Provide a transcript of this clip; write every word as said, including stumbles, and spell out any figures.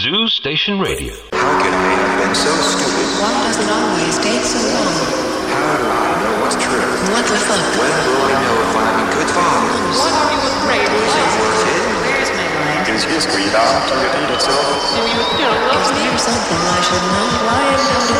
Zoo Station Radio. How can I have been so stupid? Why does it always take so long? How do I know what's true? What the fuck? When will I know if I'm a good father? What are you afraid of? Is it worth it? Where's my mind? Is history bound to repeat itself? Do you still love Is me? there something I should know? Why am I